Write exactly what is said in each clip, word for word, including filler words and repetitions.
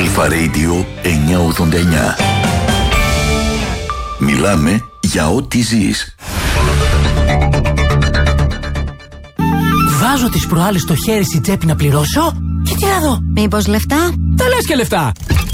Αλφα Radio εννιακόσια ογδόντα εννιά. Μιλάμε για ό,τι ζεις. Βάζω τις προάλλες στο χέρι στην τσέπη να πληρώσω και τι να δω. Μήπως λεφτά? Τα λες και λεφτά.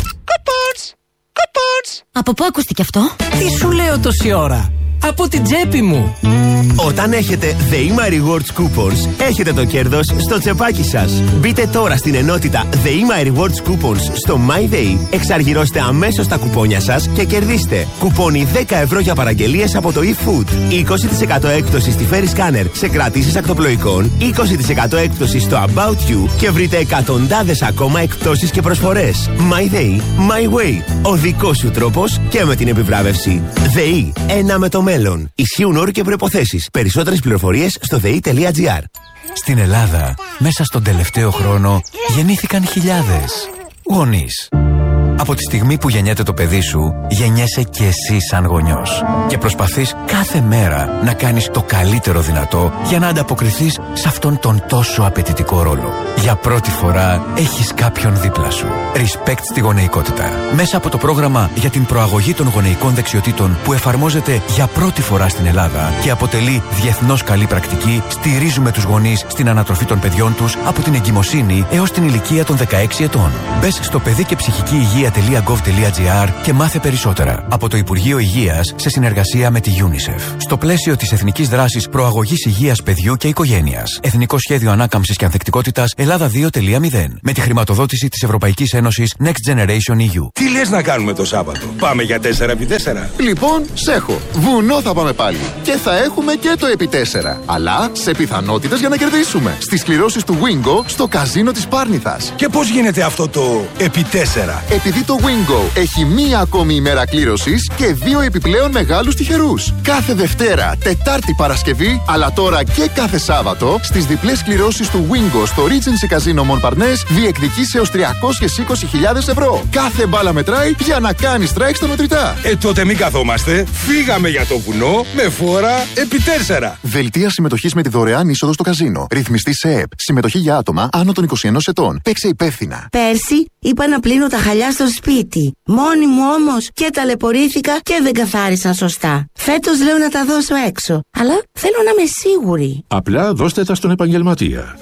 Κοπότς, κοπότς. Από πού ακούστηκε αυτό? Τι σου λέω τόση ώρα? Από την τσέπη μου. Όταν έχετε ΔΕΗΜΑ Rewards Coupons, έχετε το κέρδος στο τσεπάκι σας. Μπείτε τώρα στην ενότητα ΔΕΗΜΑ Rewards Coupons στο MyDay, εξαργυρώστε αμέσως τα κουπόνια σας και κερδίστε κουπόνι δέκα ευρώ για παραγγελίες από το eFood, είκοσι τοις εκατό έκπτωση στη Ferry Scanner σε κρατήσεις ακτοπλοϊκών, είκοσι τοις εκατό έκπτωση στο About You και βρείτε εκατοντάδες ακόμα εκπτώσεις και προσφορές. MyDay, My Way. Ο δικός σου τρόπος και με την επιβράβευση. ΔΕΗ, ένα με το μέλλον. Ισχύουν όροι και προϋποθέσεις. Περισσότερες πληροφορίες στο δε ι τελεία τζι άρ. Στην Ελλάδα, μέσα στον τελευταίο χρόνο, γεννήθηκαν χιλιάδες γονείς. Από τη στιγμή που γεννιέται το παιδί σου, γεννιέσαι και εσύ σαν γονιός. Και προσπαθείς κάθε μέρα να κάνεις το καλύτερο δυνατό για να ανταποκριθείς σε αυτόν τον τόσο απαιτητικό ρόλο. Για πρώτη φορά έχεις κάποιον δίπλα σου. Respect στη γονεϊκότητα. Μέσα από το πρόγραμμα για την προαγωγή των γονεϊκών δεξιοτήτων που εφαρμόζεται για πρώτη φορά στην Ελλάδα και αποτελεί διεθνώς καλή πρακτική, στηρίζουμε τους γονείς στην ανατροφή των παιδιών τους από την εγκυμοσύνη έως την ηλικία των δεκαέξι ετών. Μπες στο παιδί και ψυχική υγεία τελεία γκοβ τελεία τζι άρ και μάθε περισσότερα. Από το Υπουργείο Υγείας σε συνεργασία με τη UNICEF. Στο πλαίσιο της Εθνικής Δράσης Προαγωγής Υγείας Παιδιού και Οικογένειας. Εθνικό Σχέδιο Ανάκαμψης και Ανθεκτικότητας Ελλάδα δύο τελεία μηδέν. Με τη χρηματοδότηση της Ευρωπαϊκής Ένωσης Next Generation ι γιου. Τι λες να κάνουμε το Σάββατο? Πάμε για τέσσερα επί τέσσερα. Λοιπόν, σέχω. Βουνό θα πάμε πάλι. Και θα έχουμε και το επί τέσσερα. Αλλά σε πιθανότητες για να κερδίσουμε. Στις κληρώσεις του Wingo στο καζίνο της Πάρνηθας. Και πώς γίνεται αυτό το επί τέσσερα? Επειδή το Wingo έχει μία ακόμη ημέρα κλήρωσης και δύο επιπλέον μεγάλους τυχερούς. Κάθε Δευτέρα, Τετάρτη, Παρασκευή, αλλά τώρα και κάθε Σάββατο, στις διπλές κληρώσεις του Wingo στο Regency Casino Montparnasse διεκδικείς έως τριακόσιες είκοσι χιλιάδες ευρώ. Κάθε μπάλα μετράει για να κάνει strike στα μετρητά. Ε, τότε μην καθόμαστε. Φύγαμε για το βουνό με φόρα επί τέσσερα. Δελτία συμμετοχής με τη δωρεάν είσοδο στο καζίνο. Ρυθμιστή σε ΕΕΠ. Συμμετοχή για άτομα άνω των είκοσι ενός ετών. Παίξε υπεύθυνα. Πέρσι είπα να πλύνω τα χαλιά στο σπίτι. Μόνη μου όμως και ταλαιπωρήθηκα και δεν καθάρισαν σωστά. Φέτος λέω να τα δώσω έξω. Αλλά θέλω να είμαι σίγουρη. Απλά δώστε τα στον επαγγελματία.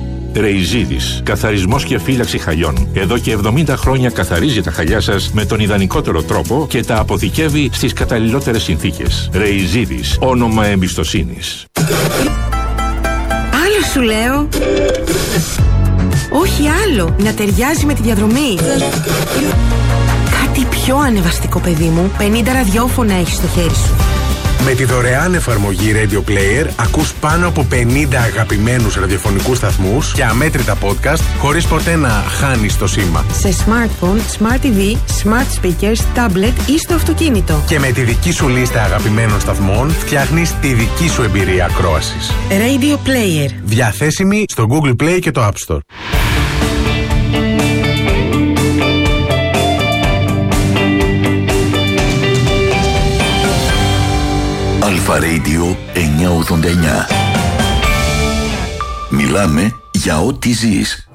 Ρεϊζίδης. Καθαρισμός και φύλαξη χαλιών. Εδώ και εβδομήντα χρόνια καθαρίζει τα χαλιά σας με τον ιδανικότερο τρόπο και τα αποθηκεύει στις καταλληλότερες συνθήκες. Ρεϊζίδης. Όνομα εμπιστοσύνης. Άλλο σου λέω. Όχι άλλο. Να ταιριάζει με τη διαδρομή. Κάτι πιο ανεβαστικό, παιδί μου. πενήντα ραδιόφωνα έχεις στο χέρι σου. Με τη δωρεάν εφαρμογή Radio Player ακούς πάνω από πενήντα αγαπημένους ραδιοφωνικούς σταθμούς και αμέτρητα podcast χωρίς ποτέ να χάνεις το σήμα. Σε smartphone, smart τι βι, smart speakers, tablet ή στο αυτοκίνητο. Και με τη δική σου λίστα αγαπημένων σταθμών φτιάχνεις τη δική σου εμπειρία ακρόασης. Radio Player. Διαθέσιμη στο Google Play και το App Store. Αλφα Radio εννιακόσια ογδόντα εννιά. Μιλάμε για ό,τι ζεις.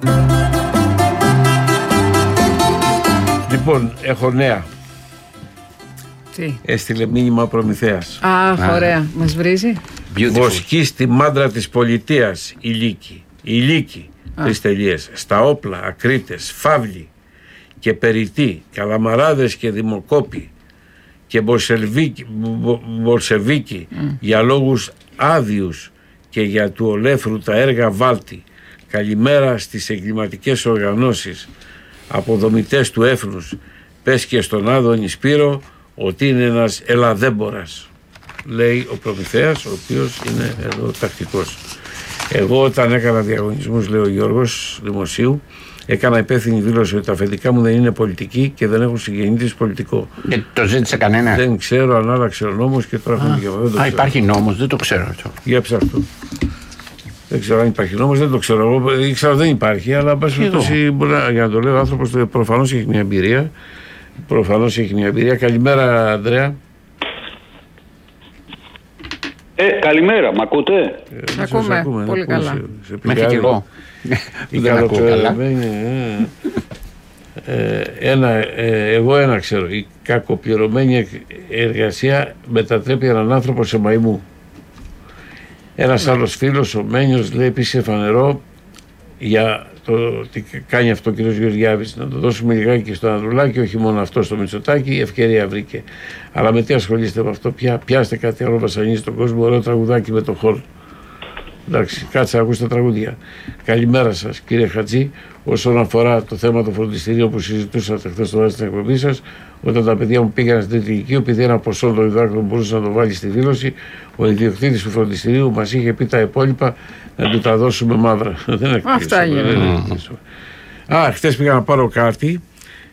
Λοιπόν, έχω νέα. Τι? Έστειλε μήνυμα ο Προμηθέας. Αχ, ωραία. Μας βρίζει. Βοσκή στη μάντρα της πολιτείας. Ηλίκη. Ηλίκη. Τρεις τελείες. Στα όπλα, ακρίτες, φαύλοι και περιττοί, καλαμαράδες και δημοκόποι και Μπολσεβίκοι mm. για λόγους άδειους και για του ολέφρου τα έργα βάλτη. Καλημέρα στις εγκληματικές οργανώσεις, αποδομητές του έθνους. Πες και στον Άδωνη Σπύρο ότι είναι ένας ελαδέμπορας, λέει ο Προμηθέας, ο οποίος είναι εδώ τακτικός. Εγώ όταν έκανα διαγωνισμούς, λέει ο Γιώργος Δημοσίου, έκανα υπεύθυνη δήλωση ότι τα αφεντικά μου δεν είναι πολιτικοί και δεν έχουν συγγενείς πολιτικό. Δεν το ζήτησε κανένα. Δεν ξέρω αν άλλαξε ο νόμος και τώρα έχουν δικαίωμα. Α, υπάρχει νόμος, δεν το ξέρω αυτό. Για ψάχτω. Δεν ξέρω αν υπάρχει νόμος, δεν το ξέρω. Εγώ ήξερα δεν υπάρχει, αλλά για να το λέω, ο άνθρωπος προφανώς έχει μια εμπειρία. Προφανώς έχει μια εμπειρία. Καλημέρα, Ανδρέα. Ε, καλημέρα, μ' ακούτε? Ε, σε ακούμε, ακούμε πολύ καλά. Μέχρι και εγώ. Δεν ακούω καλά. Ε, ένα, ε, εγώ ένα ξέρω, η κακοπληρωμένη εργασία μετατρέπει έναν άνθρωπο σε μαϊμού. Ένας ναι. άλλος φίλος, ο Μένιος, λέει επίσης φανερό για το τι κάνει αυτό ο κ. Γεωργιάδης, να το δώσουμε λιγάκι στο Ανδρουλάκη, όχι μόνο αυτό στο Μητσοτάκη, ευκαιρία βρήκε. Αλλά με τι ασχολείστε με αυτό πια, πιάστε κάτι άλλο βασανίζει τον κόσμο, ωραίο τραγουδάκι με το χορ. Εντάξει, κάτσε να ακούστε τα τραγούδια. Καλημέρα σας κύριε Χατζή. Όσον αφορά το θέμα των φροντιστηρίων που συζητούσατε χθες το βράδυ στην εκπομπή σας, όταν τα παιδιά μου πήγαν στην τρίτη ηλικία, επειδή ένα ποσό των διδάκτων μπορούσε να το βάλει στη δήλωση, ο ιδιοκτήτης του φροντιστηρίου μας είχε πει τα υπόλοιπα να του τα δώσουμε μαύρα. Δεν Αυτά είναι. Α, χθες πήγα να πάρω κάρτη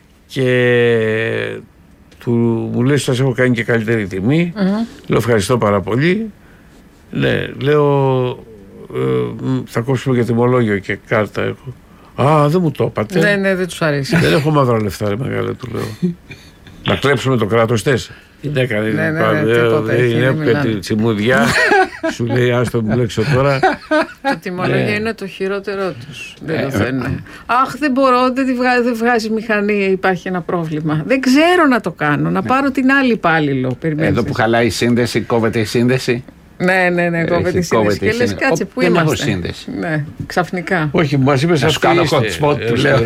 και του, μου λέει σας έχω κάνει και καλύτερη τιμή. Mm-hmm. Λέω ευχαριστώ πάρα πολύ. Ναι, λέω ε, θα κόψουμε και τιμολόγιο και κάρτα έχω. Α, δεν μου το είπατε. Ναι, ναι, δεν τους αρέσει. Δεν έχω μαύρα λεφτά, ρε μεγάλε, του λέω. Να κλέψουμε το κράτος τέσσερα. Τι έκανε, ναι, ναι, ναι, τίποτα, είναι τσιμουδιά. Σου λέει, άστο μου λέξω τώρα. Το τιμολόγιο είναι το χειρότερό τους. Δεν το θέλουν. Αχ, δεν μπορώ, δεν βγάζει, βγάζει μηχανή, υπάρχει ένα πρόβλημα. Δεν ξέρω να το κάνω, να πάρω την άλλη υπάλληλο. Εδώ που χαλάει η σύνδεση, κόβεται η σύνδεση. Ναι, ναι, ναι, κόβεται η σύνδεση. Και λες κάτσε, πού δεν είμαστε. Δεν έχω σύνδεση. Ναι, ξαφνικά. Όχι, μας είπες να σου κάνω hot spot που λέω.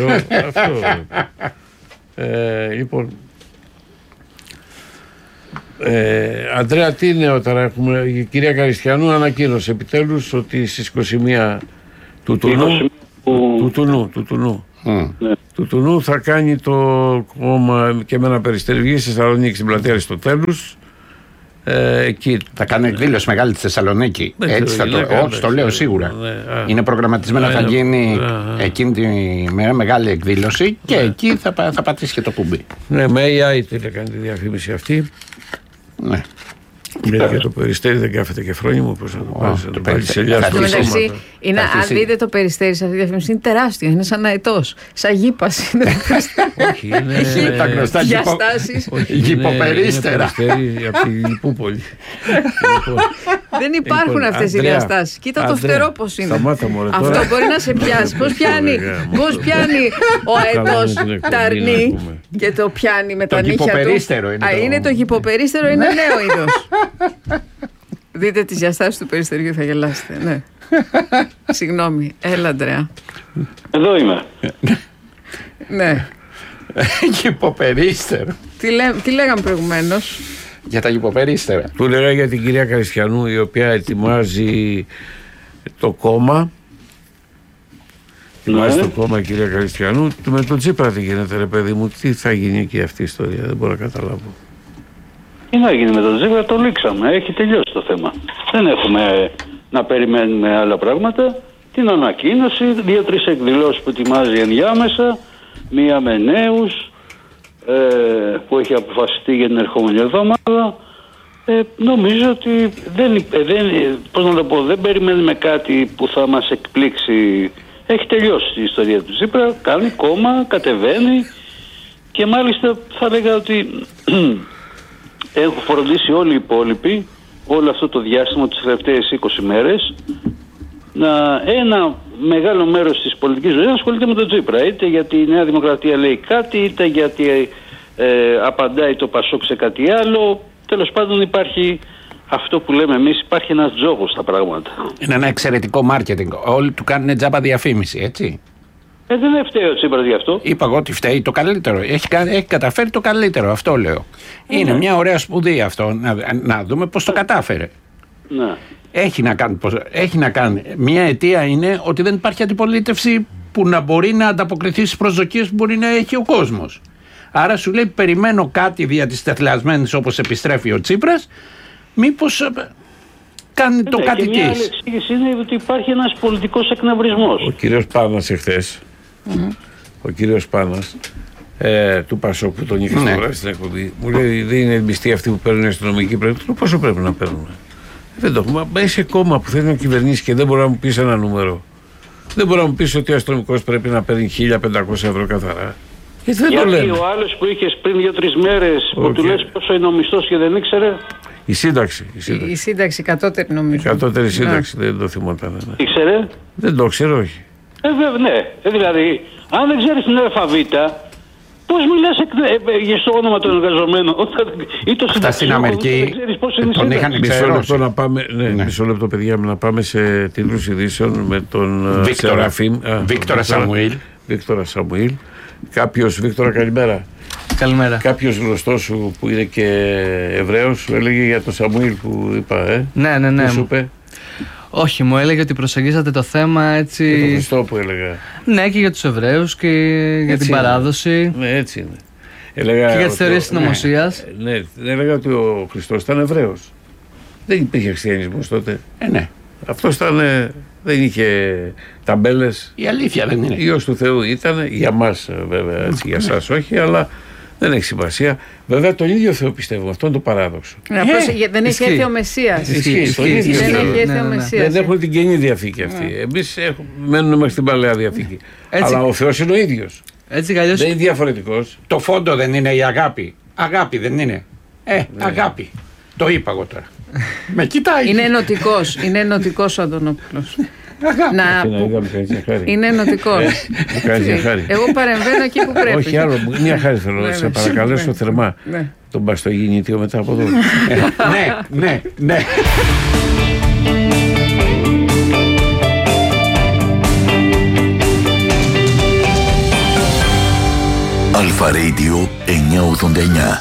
Λοιπόν, Αντρέα, τι νέο τώρα έχουμε. Η κυρία Καριστιανού ανακοίνωσε επιτέλους ότι στις είκοσι μία του Τουνού του Τουνού, του Τουνού του Τουνού θα κάνει το κόμμα και με ένα περιστεριογή στη Θεσσαλονίκη στην πλατεία Αριστοτέλους. Ε, εκεί. Θα κάνει εκδήλωση μεγάλη στη Θεσσαλονίκη. Ναι, έτσι θα το, όχι, το λέω σίγουρα. Ναι, α, είναι προγραμματισμένα, α, θα γίνει α, εκείνη τη μέρα μεγάλη εκδήλωση και ναι. εκεί θα, θα πατήσει και το κουμπί. Ναι, με έι άι τι έκανε τη διαφήμιση αυτή. Ναι. Λέει και το περιστέρι δεν κάθεται και φρόνιμο, πώς να το πάρεις, να το πάρεις σε ελιά στο σώμα. Είναι, αν δείτε το περιστέρι σε αυτή τη διαφήμιση, είναι τεράστιο, είναι σαν αετός, σαν γήπας είναι. Όχι, είναι... Έχει τα γνωστά γηποπερίστερα. Είναι από τη Λιπούπολη. Δεν υπάρχουν αυτές οι διαστάσεις. Κοίτα το φτερό πώς είναι. Αυτό μπορεί να σε πιάσει. Πώς πιάνει ο αετός τα αρνί και το πιάνει με τα νύχια του. Είναι το γηποπερίστερο, είναι νέο είδος. Δείτε τις διαστάσεις του περιστεριού, θα γελάσετε. Ναι. Συγγνώμη. Έλα, Αντρέα. Εδώ είμαι. Ναι. Γηποπερίστερο. Τι, λέ, τι λέγαμε προηγουμένως? Για τα γηποπερίστερα. Του λέγα για την κυρία Καριστιανού, η οποία ετοιμάζει το κόμμα. Ετοιμάζει το κόμμα η κυρία Καριστιανού. Με τον Τσίπρα τι γίνεται, ρε παιδί μου? Τι θα γίνει εκεί αυτή η ιστορία? Δεν μπορώ να καταλάβω. Τι να γίνει με τον Τσίπρα? Το λήξαμε. Έχει τελειώσει το θέμα. Δεν έχουμε να περιμένουμε άλλα πράγματα. Την ανακοίνωση, δύο-τρεις εκδηλώσεις που ετοιμάζει ενδιάμεσα, μία με νέους, ε, που έχει αποφασιστεί για την ερχόμενη εβδομάδα. Ε, νομίζω ότι δεν, δεν, πώς να το πω, δεν περιμένουμε κάτι που θα μας εκπλήξει. Έχει τελειώσει η ιστορία του Τσίπρα, κάνει κόμμα, κατεβαίνει και μάλιστα θα λέγα ότι έχουν φροντίσει όλοι οι υπόλοιποι όλο αυτό το διάστημα, τις τελευταίες είκοσι μέρες, να ένα μεγάλο μέρος της πολιτικής ζωής ασχολείται με τον Τσίπρα, είτε γιατί η Νέα Δημοκρατία λέει κάτι, είτε γιατί ε, απαντάει το Πασόκ σε κάτι άλλο. Τέλος πάντων υπάρχει αυτό που λέμε εμείς, υπάρχει ένας τζόγος στα πράγματα. Είναι ένα εξαιρετικό μάρκετινγκ. Όλοι του κάνουν τζάμπα διαφήμιση, έτσι. Ε, δεν φταίει ο Τσίπρας γι' αυτό. Είπα εγώ ότι φταίει το καλύτερο. Έχει, έχει καταφέρει το καλύτερο, αυτό λέω. Είναι ναι. μια ωραία σπουδή αυτό. Να, να δούμε πώς το κατάφερε. Ναι. Έχει να κάνει, έχει να κάνει. Μια αιτία είναι ότι δεν υπάρχει αντιπολίτευση που να μπορεί να ανταποκριθεί στις προσδοκίες που μπορεί να έχει ο κόσμος. Άρα σου λέει, περιμένω κάτι δια της τεθλασμένης, όπως επιστρέφει ο Τσίπρας, μήπως κάνει ναι, το κάτι της. Μια άλλη εξήγηση είναι ότι υπάρχει ένας πολιτικός εκνευρισμός. Ο κύριος Πάνας εχθές, mm-hmm. ο κύριος Πάνας ε, του Πασόκ που τον είχε ναι. στο στην εκπομπή, μου λέει δεν είναι μισθοί αυτοί που παίρνουν αστυνομική, πρέπει. Πόσο πρέπει να παίρνουν? Δεν το έχουμε. Μα είσαι κόμμα που θέλει να κυβερνήσει και δεν μπορεί να μου πει ένα νούμερο. Δεν μπορεί να μου πει ότι ο αστυνομικός πρέπει να παίρνει χίλια πεντακόσια ευρώ καθαρά. Γιατί δεν Γιατί το λένε. Ο άλλος που είχε πριν δύο-τρεις μέρες, okay. που του λες πόσο είναι ο μισθός και δεν ήξερε. Η σύνταξη. Η σύνταξη, η σύνταξη κατώτερη νομίζω. Η κατώτερη σύνταξη ναι. δεν το θυμόταν. Ναι. Ήξερε. Δεν το ξέρω, όχι. Ε, βέβαια, ναι. Ε, δηλαδή, αν δεν ξέρεις την αλφαβήτα, Πώς μιλάς ε, ε, στο όνομα των εργαζομένων? Αυτά στην Αμερική τον είχαν εξαιρώσει. Να πάμε, ναι, ναι. Μισό λεπτό, παιδιά, να πάμε σε τίτλους ειδήσεων με τον Βίκτορα, Βίκτορα Σαμουήλ. Βίκτορα Σαμουήλ. Κάποιος, Βίκτορα, καλημέρα. Καλημέρα. Κάποιος γνωστός σου που είναι και Εβραίος σου έλεγε για τον Σαμουήλ που είπα, ε? Ναι, ναι, ναι. Τι σου είπε? Όχι, μου έλεγε ότι προσεγγίσατε το θέμα έτσι. Για τον Χριστό που έλεγα. Ναι, και για τους Εβραίους και έτσι για την είναι. παράδοση. Ναι, έτσι είναι. Έλεγα και για τις θεωρίες συνωμοσίας. Ναι, ναι, έλεγα ότι ο Χριστός ήταν Εβραίος. Δεν υπήρχε χριστιανισμός τότε. Ε, ναι. Αυτός ήταν, δεν είχε ταμπέλες. Η αλήθεια δεν είναι. Υιός του Θεού ήταν, για μας βέβαια, έτσι, για εσάς όχι, αλλά δεν έχει σημασία. Βέβαια τον ίδιο Θεό πιστεύω, αυτό είναι το παράδοξο. Ε, ε, δεν έχει έρθει ο Μεσσίας. Δεν έχουν την Καινή Διαθήκη αυτή. Εμείς μένουμε μέχρι την Παλαιά Διαθήκη. Αλλά ο Θεός είναι ο ίδιος. Έτσι, δεν είναι διαφορετικός. Το φόντο δεν είναι η αγάπη. Αγάπη δεν είναι. Ε, ναι. Αγάπη. Το είπα εγώ τώρα. Με κοιτάει. Είναι ενωτικός. Είναι ενωτικός ο Αντωνόπουλος. Να... Είναι ενωτικός. Εγώ παρεμβαίνω εκεί που πρέπει. Όχι άλλο. Μια χάρη θέλω να σε παρακαλέσω θερμά. Τον πας στο γεννητήριο μετά από εδώ. Ναι, ναι, ναι. Αλφα Radio εννιακόσια ογδόντα εννιά.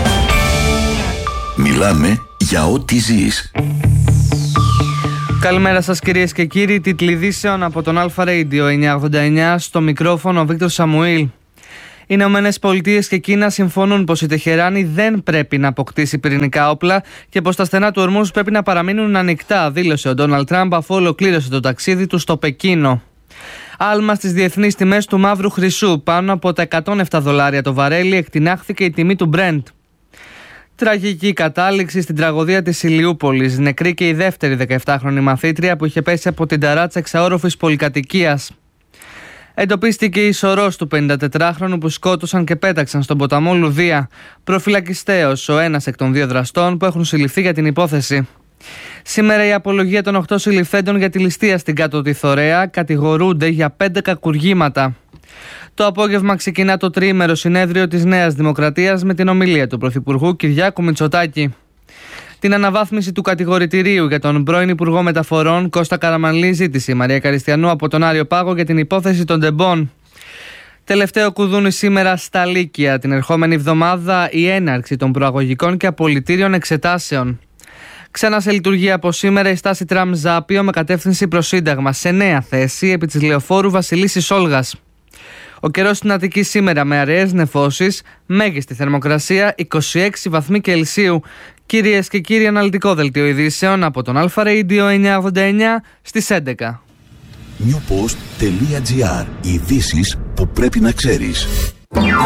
Μιλάμε για ό,τι ζεις. Καλημέρα σας κυρίες και κύριοι, τίτλοι ειδήσεων από τον Αλφα Radio εννιακόσια ογδόντα εννιά, στο μικρόφωνο ο Βίκτορ Σαμουήλ. Οι Ηνωμένες Πολιτείες και Κίνα συμφωνούν πως η Τεχεράνη δεν πρέπει να αποκτήσει πυρηνικά όπλα και πως τα στενά του Ορμούζ πρέπει να παραμείνουν ανοιχτά, δήλωσε ο Ντόναλντ Τραμπ αφού ολοκλήρωσε το ταξίδι του στο Πεκίνο. Άλμα στις διεθνείς τιμές του μαύρου χρυσού, πάνω από τα εκατόν επτά δολάρια το βαρέλι, εκτινάχθηκε η τιμή του Brent. Τραγική κατάληξη στην τραγωδία της Ηλιούπολης. Νεκρή και η δεύτερη δεκαεπτάχρονη μαθήτρια που είχε πέσει από την ταράτσα εξαόροφης πολυκατοικίας. Εντοπίστηκε η σωρός του πενηντατετράχρονου που σκότωσαν και πέταξαν στον ποταμό Λουδία. Προφυλακιστέος ο ένας εκ των δύο δραστών που έχουν συλληφθεί για την υπόθεση. Σήμερα η απολογία των οκτώ συλληφθέντων για τη ληστεία στην Κάτω τη Θωρέα κατηγορούνται για πέντε κακουργήματα. Το απόγευμα ξεκινά το τριήμερο συνέδριο της Νέας Δημοκρατίας με την ομιλία του Πρωθυπουργού Κυριάκου Μητσοτάκη. Την αναβάθμιση του κατηγορητηρίου για τον πρώην Υπουργό Μεταφορών Κώστα Καραμανλή ζήτησε η Μαρία Καριστιανού από τον Άριο Πάγο για την υπόθεση των τεμπών. Τελευταίο κουδούνι σήμερα στα Λύκεια. Την ερχόμενη εβδομάδα η έναρξη των προαγωγικών και απολυτήριων εξετάσεων. Ξανά σε λειτουργία από σήμερα η στάση τραμ Ζάπιο με κατεύθυνση προς Σύνταγμα σε νέα θέση επί της λεωφόρου Βασιλίσσης Όλγας. Ο καιρός στην Αττική σήμερα με αραιές νεφώσεις, μέγιστη θερμοκρασία είκοσι έξι βαθμοί Κελσίου. Κυρίες και κύριοι, αναλυτικό δελτίο ειδήσεων από τον Αλφα Radio εννιακόσια ογδόντα εννιά στις έντεκα. newpost.gr. Ειδήσεις που πρέπει να ξέρεις.